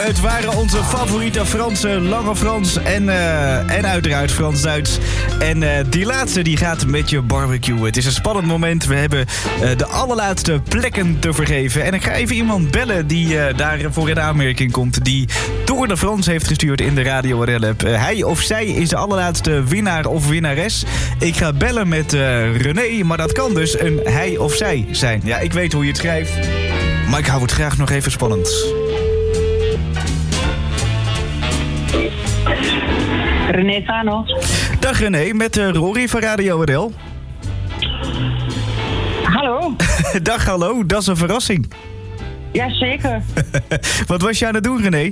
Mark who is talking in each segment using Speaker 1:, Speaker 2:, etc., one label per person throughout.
Speaker 1: het waren onze favoriete Fransen, Lange Frans en uiteraard Frans-Duits. En die laatste die gaat met je barbecue. Het is een spannend moment. We hebben de allerlaatste plekken te vergeven. En ik ga even iemand bellen die daarvoor in aanmerking komt. Die door de Frans heeft gestuurd in de Radio RL-app. Hij of zij is de allerlaatste winnaar of winnares. Ik ga bellen met René, maar dat kan dus een hij of zij zijn. Ja, ik weet hoe je het schrijft. Maar ik hou het graag nog even spannend.
Speaker 2: René Thanos.
Speaker 1: Dag René, met Rory van Radio RL.
Speaker 2: Hallo.
Speaker 1: Dag, hallo, dat is een verrassing.
Speaker 2: Jazeker.
Speaker 1: Wat was je aan het doen, René?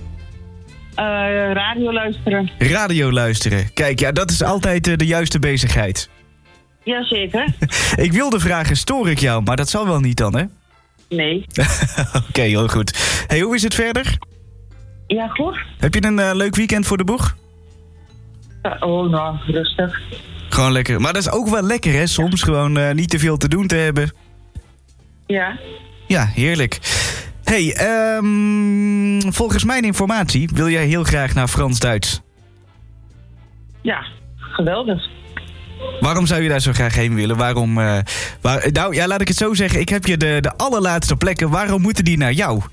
Speaker 2: Radio luisteren.
Speaker 1: Radio luisteren. Kijk, ja, dat is altijd de juiste bezigheid.
Speaker 2: Jazeker.
Speaker 1: Ik wilde vragen, stoor ik jou? Maar dat zal wel niet dan, hè?
Speaker 2: Nee.
Speaker 1: Oké, heel goed. Hey, hoe is het verder?
Speaker 2: Ja, goed.
Speaker 1: Heb je een leuk weekend voor de boeg?
Speaker 2: Nou, rustig.
Speaker 1: Gewoon lekker. Maar dat is ook wel lekker, hè? Soms gewoon niet te veel te doen te hebben.
Speaker 2: Ja.
Speaker 1: Ja, heerlijk. Hey, volgens mijn informatie wil jij heel graag naar Frans-Duits.
Speaker 2: Ja, geweldig.
Speaker 1: Waarom zou je daar zo graag heen willen? Nou ja, laat ik het zo zeggen. Ik heb je de allerlaatste plekken. Waarom moeten die naar jou?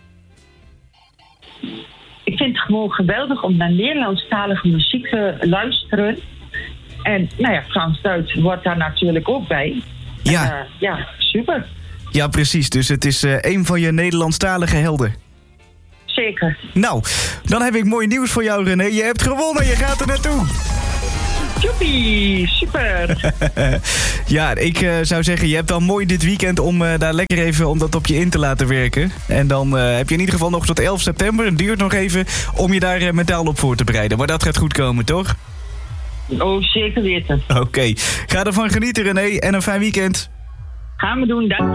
Speaker 2: Ik vind het gewoon geweldig om naar Nederlandstalige muziek te luisteren. En nou ja, Frans-Duits wordt daar natuurlijk ook bij.
Speaker 1: Ja.
Speaker 2: En, ja, super.
Speaker 1: Ja, precies. Dus het is een van je Nederlandstalige helden.
Speaker 2: Zeker.
Speaker 1: Nou, dan heb ik mooi nieuws voor jou, René. Je hebt gewonnen, je gaat er naartoe.
Speaker 2: Joepie, super.
Speaker 1: Ja, ik zou zeggen, je hebt dan mooi dit weekend om daar lekker even om dat op je in te laten werken. En dan heb je in ieder geval nog tot 11 september. Het duurt nog even om je daar mentaal op voor te bereiden. Maar dat gaat goed komen, toch?
Speaker 2: Oh, zeker weten.
Speaker 1: Oké. Ga ervan genieten, René. En een fijn weekend.
Speaker 2: Gaan we doen, dank.